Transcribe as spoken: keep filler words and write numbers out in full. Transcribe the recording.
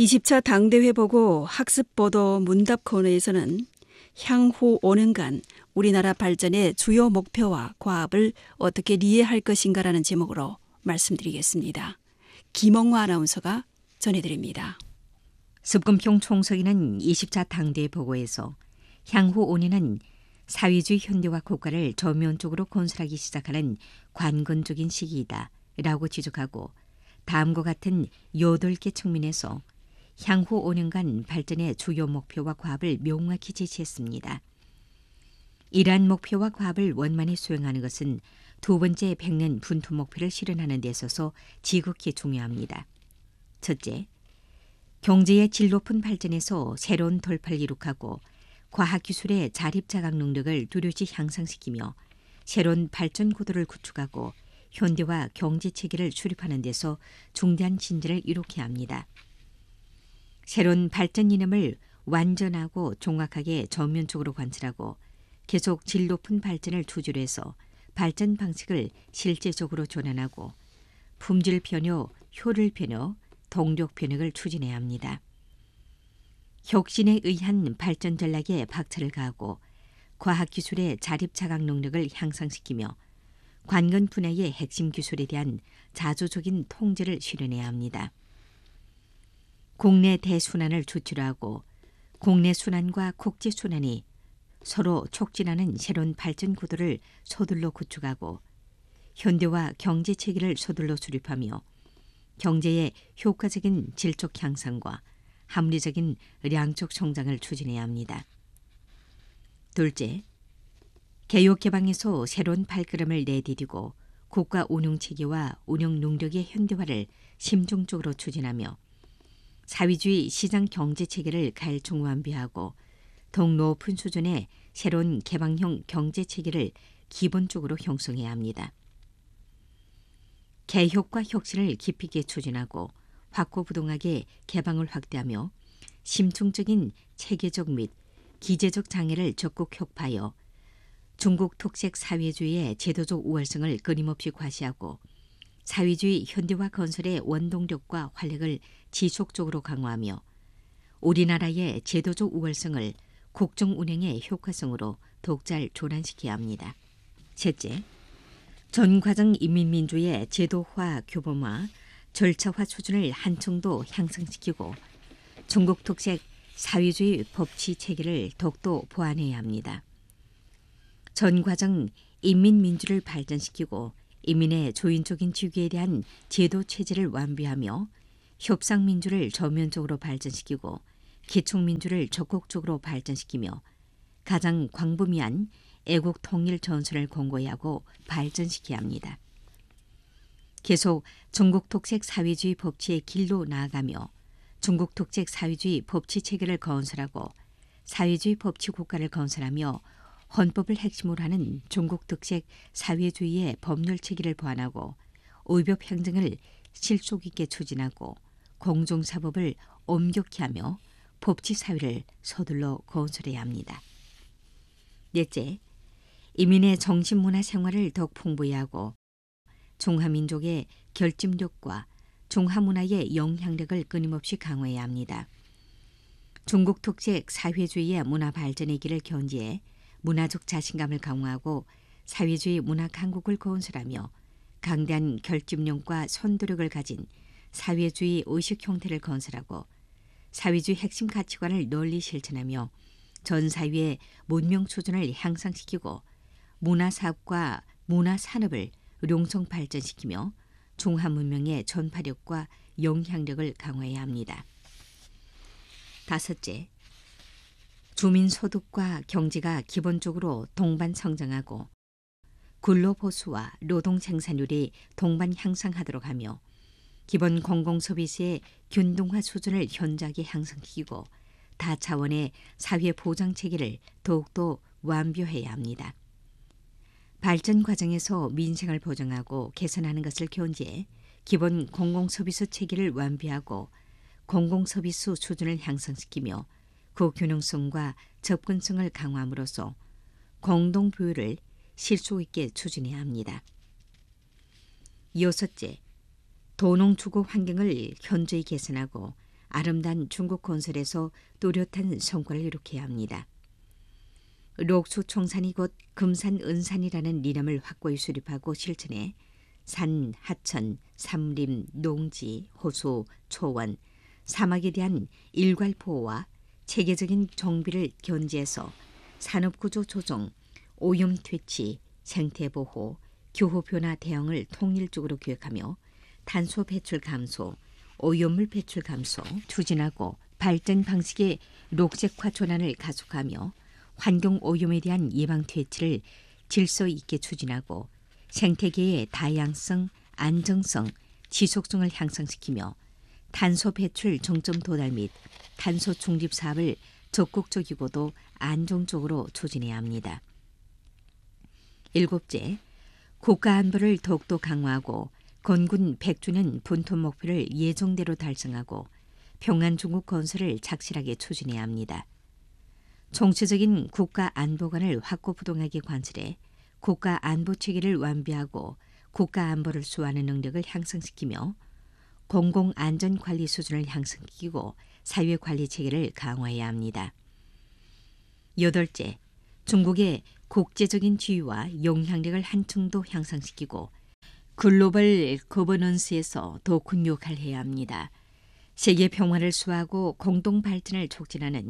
이십 차 당대회 보고 학습보도 문답 코너에서는 향후 오 년간 우리나라 발전의 주요 목표와 과업을 어떻게 이해할 것인가라는 제목으로 말씀드리겠습니다. 김홍화 아나운서가 전해드립니다. 습금평 총서기는 이십 차 당대회 보고에서 향후 오 년은 사회주의 현대화 국가를 전면적으로 건설하기 시작하는 관건적인 시기이다 라고 지적하고 다음과 같은 여덟 개 측면에서 향후 오 년간 발전의 주요 목표와 과업을 명확히 제시했습니다. 이러한 목표와 과업을 원만히 수행하는 것은 두 번째 백 년 분투 목표를 실현하는 데 있어서 지극히 중요합니다. 첫째, 경제의 질 높은 발전에서 새로운 돌파를 이룩하고 과학기술의 자립자각 능력을 뚜렷이 향상시키며 새로운 발전 구도를 구축하고 현대화 경제체계를 수립하는 데서 중대한 진전을 이룩해야 합니다. 새로운 발전 이념을 완전하고 정확하게 전면적으로 관찰하고 계속 질 높은 발전을 투지로 해서 발전 방식을 실제적으로 전환하고 품질 변효, 효율 변효, 동력 변혁을 추진해야 합니다. 혁신에 의한 발전 전략에 박차를 가하고 과학기술의 자립자각 능력을 향상시키며 관건 분야의 핵심 기술에 대한 자주적인 통제를 실현해야 합니다. 국내 대순환을 주체로 하고 국내 순환과 국제 순환이 서로 촉진하는 새로운 발전 구도를 서둘러 구축하고 현대화 경제체계를 서둘러 수립하며 경제의 효과적인 질적 향상과 합리적인 양적 성장을 추진해야 합니다. 둘째, 개혁 개방에서 새로운 발걸음을 내디디고 국가 운영체계와 운영 능력의 현대화를 심중적으로 추진하며 사회주의 시장 경제체계를 가일종 완비하고 더욱 높은 수준의 새로운 개방형 경제체계를 기본적으로 형성해야 합니다. 개혁과 혁신을 깊이 있게 추진하고 확고부동하게 개방을 확대하며 심층적인 체계적 및 기제적 장애를 적극 격파하여 중국 특색 사회주의의 제도적 우월성을 끊임없이 과시하고 사회주의 현대화 건설의 원동력과 활력을 지속적으로 강화하며 우리나라의 제도적 우월성을 국정 운영의 효과성으로 더욱 잘 조란시켜야 합니다. 셋째, 전 과정 인민민주의 제도화 규범화, 절차화 수준을 한층도 향상시키고 중국 특색 사회주의 법치 체계를 더욱더 보완해야 합니다. 전 과정 인민민주를 발전시키고 인민의 조인적인 지위에 대한 제도 체제를 완비하며 협상민주를 전면적으로 발전시키고 기총민주를 적극적으로 발전시키며 가장 광범위한 애국 통일 전선을 공고히 하고 발전시켜야 합니다. 계속 중국 특색 사회주의 법치의 길로 나아가며 중국 특색 사회주의 법치 체계를 건설하고 사회주의 법치 국가를 건설하며 헌법을 핵심으로 하는 중국 특색 사회주의의 법률 체계를 보완하고 의법 행정을 실속 있게 추진하고 공정사법을 엄격히 하며 법치 사회를 서둘러 건설해야 합니다. 넷째, 인민의 정신문화 생활을 더욱 풍부히 하고 중화민족의 결집력과 중화문화의 영향력을 끊임없이 강화해야 합니다. 중국 특색 사회주의의 문화 발전의 길을 견지해 문화적 자신감을 강화하고 사회주의 문화 강국을 건설하며 강대한 결집력과 선도력을 가진 사회주의 의식 형태를 건설하고 사회주의 핵심 가치관을 널리 실천하며 전 사회의 문명 수준을 향상시키고 문화사업과 문화산업을 룡성 발전시키며 중화문명의 전파력과 영향력을 강화해야 합니다. 다섯째, 주민소득과 경제가 기본적으로 동반 성장하고 근로보수와 노동생산률이 동반 향상하도록 하며 기본 공공서비스의 균등화 수준을 현저하게 향상시키고 다차원의 사회보장체계를 더욱더 완비해야 합니다. 발전 과정에서 민생을 보장하고 개선하는 것을 견지해 기본 공공서비스 체계를 완비하고 공공서비스 수준을 향상시키며 고균형성과 접근성을 강화함으로써 공동부유를 실속 있게 추진해야 합니다. 여섯째, 도농주거 환경을 현저히 개선하고 아름다운 중국 건설에서 또렷한 성과를 이룩해야 합니다. 록수 청산이 곧 금산 은산이라는 이름을 확고히 수립하고 실천해 산, 하천, 삼림, 농지, 호수, 초원, 사막에 대한 일괄보호와 체계적인 정비를 견지해서 산업구조 조정, 오염 퇴치, 생태보호, 기후변화 대응을 통일적으로 기획하며 탄소 배출 감소, 오염물 배출 감소 추진하고 발전 방식의 녹색화 전환을 가속하며 환경 오염에 대한 예방 퇴치를 질서 있게 추진하고 생태계의 다양성, 안정성, 지속성을 향상시키며 탄소 배출 정점 도달 및 탄소 중립 사업을 적극적이고도 안정적으로 추진해야 합니다. 일곱째, 국가 안보를 더욱더 강화하고 건군 백 주년 분투 목표를 예정대로 달성하고 평안 중국 건설을 착실하게 추진해야 합니다. 총체적인 국가 안보관을 확고부동하게 관철해 국가 안보 체계를 완비하고 국가 안보를 수호하는 능력을 향상시키며 공공안전관리 수준을 향상시키고 사회관리 체계를 강화해야 합니다. 여덟째, 중국의 국제적인 지위와 영향력을 한층 더 향상시키고 글로벌 거버넌스에서 더 큰 역할을 해야 합니다. 세계 평화를 수호하고 공동 발전을 촉진하는